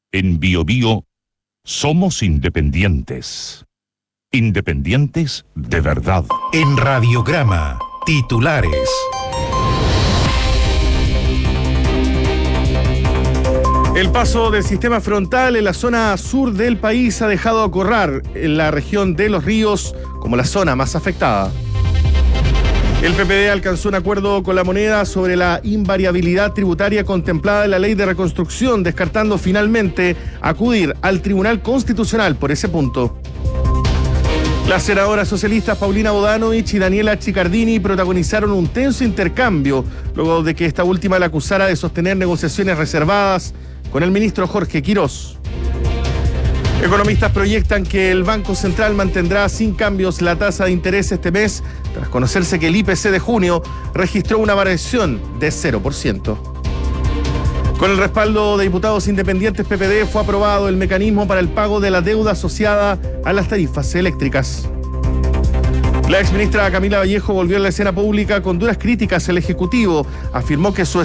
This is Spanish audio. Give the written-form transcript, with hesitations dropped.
En BioBio somos independientes. Independientes de verdad. En Radiograma, titulares. El paso del sistema frontal en la zona sur del país ha dejado a correr en la región de Los Ríos como la zona más afectada. El PPD alcanzó un acuerdo con la moneda sobre la invariabilidad tributaria contemplada en la Ley de Reconstrucción, descartando finalmente acudir al Tribunal Constitucional por ese punto. Las senadoras socialistas Paulina Bodanovich y Daniela Chiccardini protagonizaron un tenso intercambio luego de que esta última la acusara de sostener negociaciones reservadas con el ministro Jorge Quirós. Economistas proyectan que el Banco Central mantendrá sin cambios la tasa de interés este mes, tras conocerse que el IPC de junio registró una variación de 0%. Con el respaldo de diputados independientes PPD fue aprobado el mecanismo para el pago de la deuda asociada a las tarifas eléctricas. La exministra Camila Vallejo volvió a la escena pública con duras críticas al Ejecutivo. Afirmó que su